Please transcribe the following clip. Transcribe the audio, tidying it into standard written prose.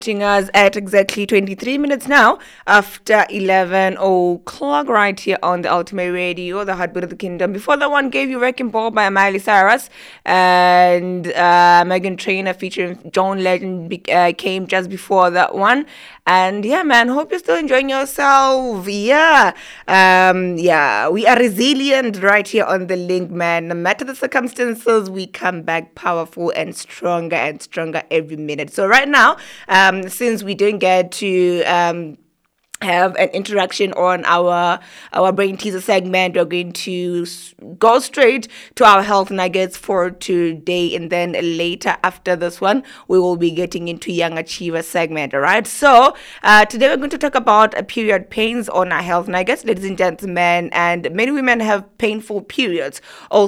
Us at exactly 23 minutes now after 11 o'clock right here on the Ultimate Radio, the Heartbeat of the Kingdom. Before that one gave you Wrecking Ball by Miley Cyrus and Megan Trainor featuring John Legend came just before that one. And yeah, man, hope you're still enjoying yourself. Yeah, we are resilient right here on the link, man. No matter the circumstances, we come back powerful and stronger every minute. So right now, since we didn't get to have an interaction on our brain teaser segment, we're going to go straight to our health nuggets for today, and then later after this one we will be getting into young achiever segment. All right, so today we're going to talk about period pains on our health nuggets, ladies and gentlemen. And many women have painful periods. Also,